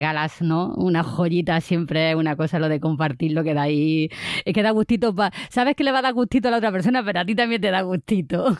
regalas, ¿no? Una joyita siempre es una cosa, lo de compartirlo que da ahí, es que da gustito, sabes que le va a dar gustito a la otra persona, pero a ti también te da gustito.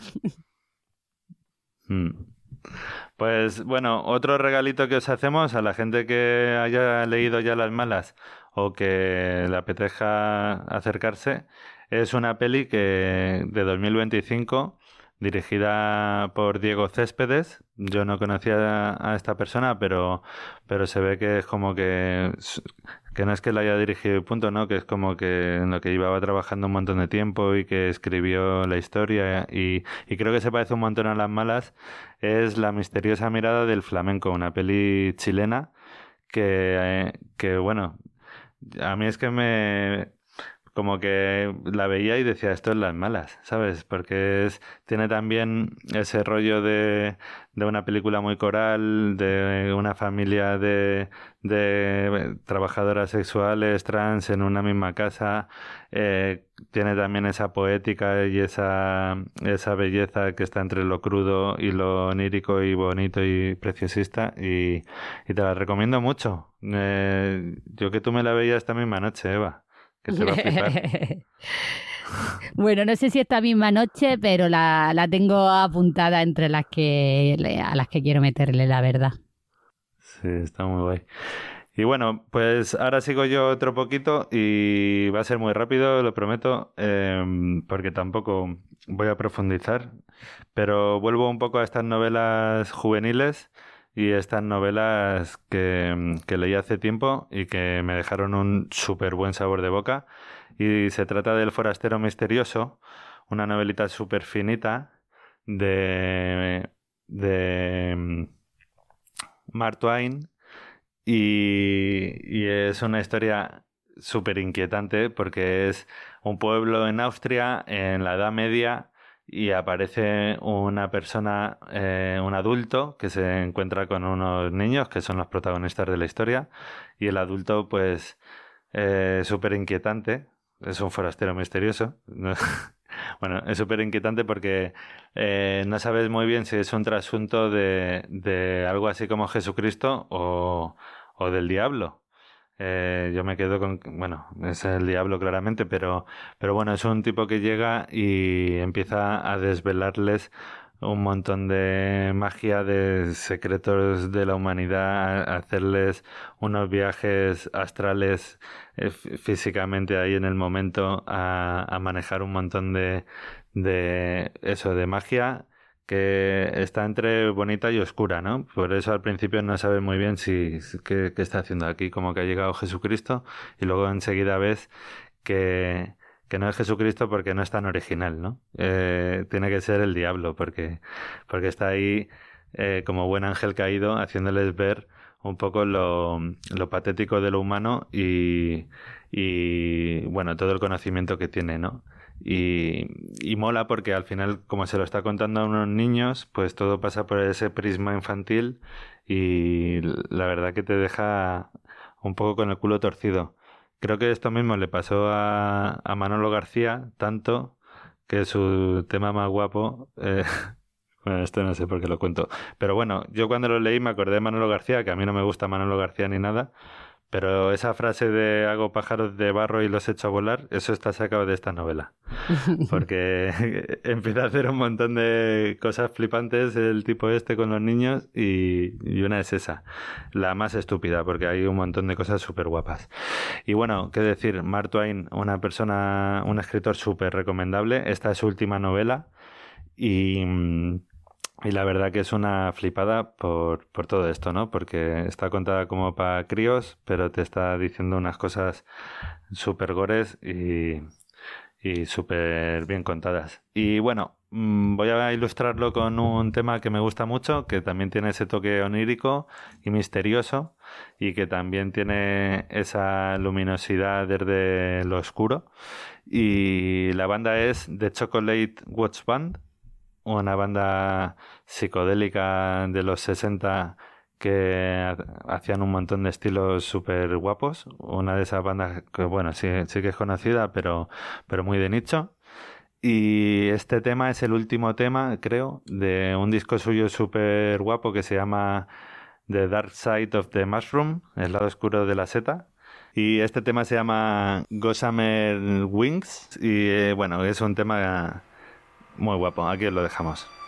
Mm. Pues bueno, otro regalito que os hacemos a la gente que haya leído ya Las Malas o que le apetezca acercarse es una peli que de 2025 dirigida por Diego Céspedes. Yo no conocía a esta persona, pero se ve que es como que no es que la haya dirigido y punto, ¿no? Que es como que en lo que llevaba trabajando un montón de tiempo y que escribió la historia y creo que se parece un montón a Las Malas es La misteriosa mirada del flamenco, una peli chilena que bueno, a mí es que como que la veía y decía, esto es Las Malas, ¿sabes? Porque tiene también ese rollo de una película muy coral, de una familia de trabajadoras sexuales trans en una misma casa. Tiene también esa poética y esa belleza que está entre lo crudo y lo onírico y bonito y preciosista. Y te la recomiendo mucho. Yo que tú me la veías esta misma noche, Eva, que te va a flipar. Bueno, no sé si esta misma noche, pero la tengo apuntada entre a las que quiero meterle, la verdad. Sí, está muy guay. Y bueno, pues ahora sigo yo otro poquito y va a ser muy rápido, lo prometo, porque tampoco voy a profundizar, pero vuelvo un poco a estas novelas juveniles y estas novelas que leí hace tiempo y que me dejaron un súper buen sabor de boca. Y se trata del Forastero Misterioso, una novelita súper finita de Mark Twain y es una historia súper inquietante porque es un pueblo en Austria en la Edad Media y aparece una persona, un adulto que se encuentra con unos niños que son los protagonistas de la historia y el adulto pues súper inquietante, es un forastero misterioso. ¿No? Bueno, es súper inquietante porque no sabes muy bien si es un trasunto de algo así como Jesucristo o del diablo. Yo me quedo con, bueno, es el diablo claramente, pero bueno, es un tipo que llega y empieza a desvelarles un montón de magia, de secretos de la humanidad, a hacerles unos viajes astrales físicamente ahí en el momento, a manejar un montón de eso, de magia que está entre bonita y oscura, ¿no? Por eso al principio no sabes muy bien qué está haciendo aquí, como que ha llegado Jesucristo y luego enseguida ves que, que no es Jesucristo porque no es tan original, ¿no? Tiene que ser el diablo porque está ahí como buen ángel caído haciéndoles ver un poco lo patético de lo humano y bueno, todo el conocimiento que tiene, ¿no? Y, y mola porque al final, como se lo está contando a unos niños, pues todo pasa por ese prisma infantil y la verdad que te deja un poco con el culo torcido. Creo que esto mismo le pasó a Manolo García, tanto que su tema más guapo, bueno, esto no sé por qué lo cuento, pero bueno, yo cuando lo leí me acordé de Manolo García, que a mí no me gusta Manolo García ni nada, pero esa frase de hago pájaros de barro y los echo a volar, eso está sacado de esta novela. Porque empieza a hacer un montón de cosas flipantes el tipo este con los niños y una es esa, la más estúpida, porque hay un montón de cosas súper guapas. Y bueno, qué decir, Mark Twain, una persona, un escritor súper recomendable. Esta es su última novela y, y la verdad que es una flipada por todo esto, ¿no? Porque está contada como para críos, pero te está diciendo unas cosas súper gores y súper bien contadas. Y bueno, voy a ilustrarlo con un tema que me gusta mucho, que también tiene ese toque onírico y misterioso, y que también tiene esa luminosidad desde lo oscuro. Y la banda es The Chocolate Watch Band, una banda psicodélica de los 60 que hacían un montón de estilos súper guapos. Una de esas bandas que, bueno, sí que es conocida, pero muy de nicho. Y este tema es el último tema, creo, de un disco suyo súper guapo que se llama The Dark Side of the Mushroom, el lado oscuro de la seta. Y este tema se llama Gossamer Wings y bueno, es un tema muy guapo. Aquí os lo dejamos.